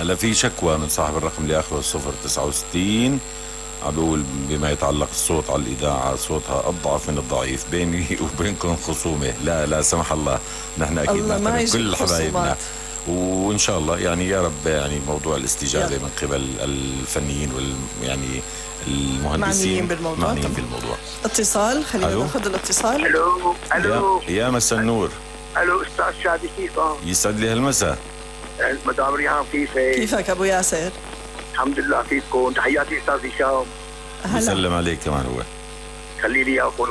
هلا في شكوى من صاحب الرقم اللي اخره 069، عم بقول بما يتعلق الصوت على الإذاعة صوتها أضعف من الضعيف، بيني وبينكم خصومة. لا لا سمح الله، نحن أكيد نحترم كل حبايبنا، وإن شاء الله يعني يا رب يعني موضوع الاستجابة من قبل الفنيين يعني المهندسين معنيين بالموضوع. اتصال، خلينا ناخذ الاتصال. الو يا مساء النور. الو استاذ شادي، كيفك؟ يسعد لي هالمساء. مدام ريهام كيفك ابو ياسر؟ الحمد لله. كيفكم؟ تحياتي استاذ هشام. يسلم عليك كمان هو. خلي لي اياكم.